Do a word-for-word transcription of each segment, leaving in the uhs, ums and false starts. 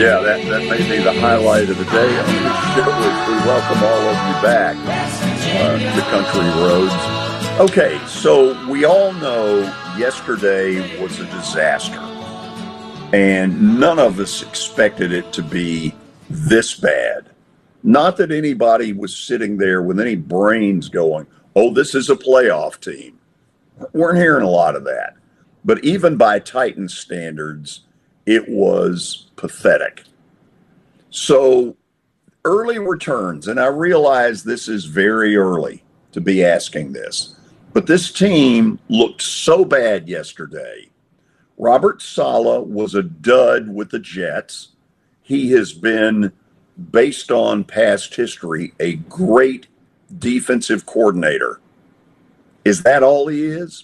Yeah, that, that may be the highlight of the day on the show as we welcome all of you back uh, to Country Roads. Okay, so we all know yesterday was a disaster, and none of us expected it to be this bad. Not that anybody was sitting there with any brains going, oh, this is a playoff team. We're hearing a lot of that. But even by Titans standards, it was pathetic. So early returns, and I realize this is very early to be asking this, but this team looked so bad yesterday. Robert Saleh was a dud with the Jets. He has been, based on past history, a great defensive coordinator. Is that all he is?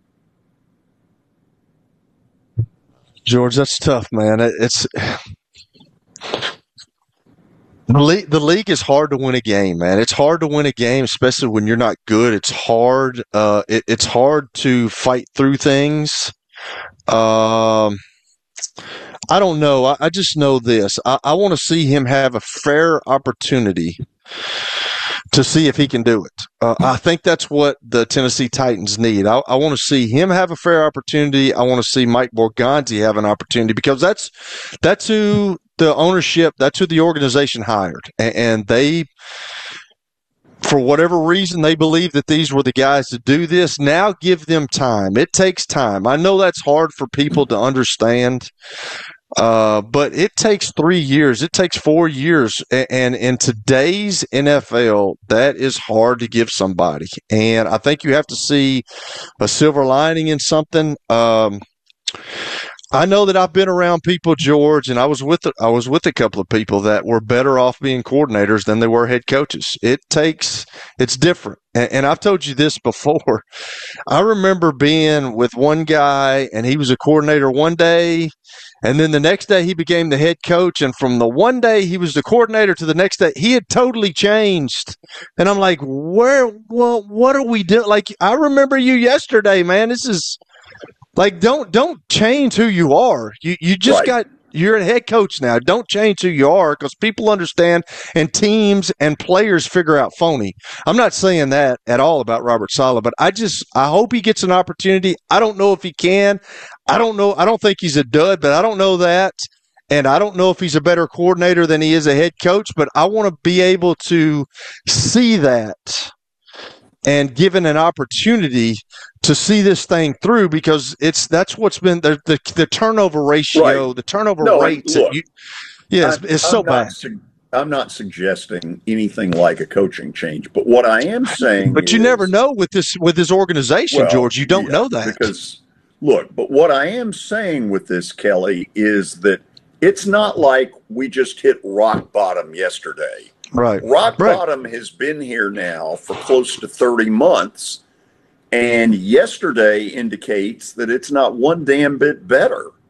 George, that's tough, man. It's the league, the league is hard to win a game, man. It's hard to win a game, especially when you're not good. It's hard. Uh, it, it's hard to fight through things. Um, I don't know. I, I just know this. I, I want to see him have a fair opportunity to see if he can do it. Uh, I think that's what the Tennessee Titans need. I, I want to see him have a fair opportunity. I want to see Mike Borgonzi have an opportunity because that's that's who the ownership, that's who the organization hired. And, and they, for whatever reason, they believe that these were the guys to do this. Now give them time. It takes time. I know that's hard for people to understand. Uh, but it takes three years. It takes four years. And in today's N F L, that is hard to give somebody. And I think you have to see a silver lining in something. Um, I know that I've been around people, George, and I was with I was with a couple of people that were better off being coordinators than they were head coaches. It takes it's different, and, and I've told you this before. I remember being with one guy, and he was a coordinator one day, and then the next day he became the head coach, and from the one day he was the coordinator to the next day, he had totally changed. And I'm like, where? Well, what are we doing? Like, I remember you yesterday, man. This is. Like, don't don't change who you are. You you just right. got you're a head coach now. Don't change who you are because people understand and teams and players figure out phony. I'm not saying that at all about Robert Saleh, but I just I hope he gets an opportunity. I don't know if he can. I don't know. I don't think he's a dud, but I don't know that. And I don't know if he's a better coordinator than he is a head coach, but I want to be able to see that and given an opportunity to see this thing through because it's that's what's been the the, the turnover ratio, right. the turnover no, rate. Look, you, yeah, it's, it's so bad. Su- I'm not suggesting anything like a coaching change, but what I am saying But is, you never know with this with this organization, well, George. You don't yeah, know that. Because, look, but what I am saying with this, Kelly, is that it's not like we just hit rock bottom yesterday. Right. Rock right. bottom has been here now for close to thirty months, and yesterday indicates that it's not one damn bit better.